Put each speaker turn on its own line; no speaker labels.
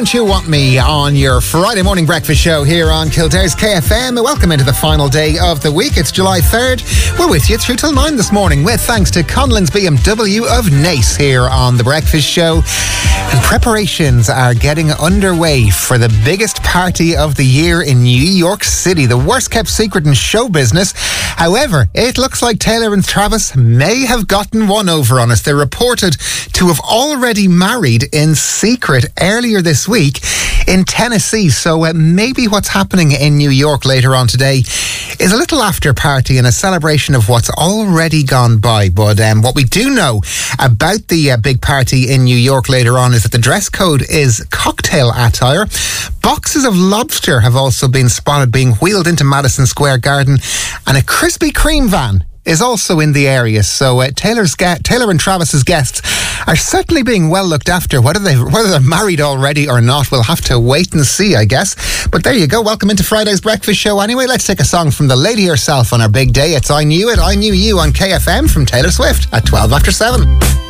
Don't You Want Me on your Friday morning breakfast show here on Kildare's KFM. Welcome into the final day of the week. It's July 3rd. We're with you through till 9 this morning with thanks to Conlon's BMW of Naas here on the breakfast show. And preparations are getting underway for the biggest party of the year in New York City, the worst kept secret in show business. However, it looks like Taylor and Travis may have gotten one over on us. They're reported to have already married in secret earlier this week in Tennessee. So maybe what's happening in New York later on today is a little after party and a celebration of what's already gone by. But what we do know about the big party in New York later on is that the dress code is cocktail attire. Boxes of lobster have also been spotted being wheeled into Madison Square Garden, and a Krispy Kreme van is also in the area. So Taylor and Travis's guests are certainly being well looked after. Whether they're married already or not, we'll have to wait and see, I guess. But there you go. Welcome into Friday's breakfast show. Anyway, let's take a song from the lady herself on our big day. It's I Knew It, I Knew You on KFM from Taylor Swift at 12 after 7.